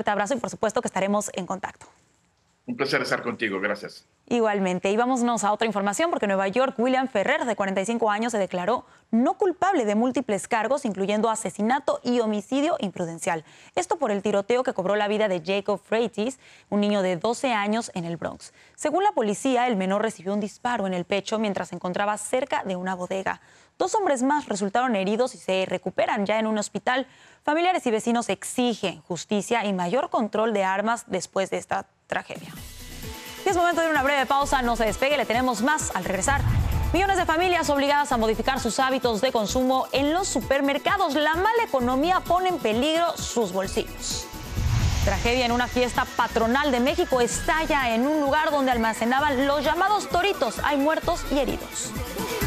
fuerte abrazo y por supuesto que estaremos en contacto. Un placer estar contigo, gracias. Igualmente. Y vámonos a otra información porque en Nueva York, William Ferrer, de 45 años, se declaró no culpable de múltiples cargos, incluyendo asesinato y homicidio imprudencial. Esto por el tiroteo que cobró la vida de Jacob Freitas, un niño de 12 años en el Bronx. Según la policía, el menor recibió un disparo en el pecho mientras se encontraba cerca de una bodega. 2 hombres más resultaron heridos y se recuperan ya en un hospital. Familiares y vecinos exigen justicia y mayor control de armas después de esta tragedia. Y es momento de una breve pausa, no se despegue, le tenemos más al regresar. Millones de familias obligadas a modificar sus hábitos de consumo en los supermercados. La mala economía pone en peligro sus bolsillos. Tragedia en una fiesta patronal de México estalla en un lugar donde almacenaban los llamados toritos. Hay muertos y heridos.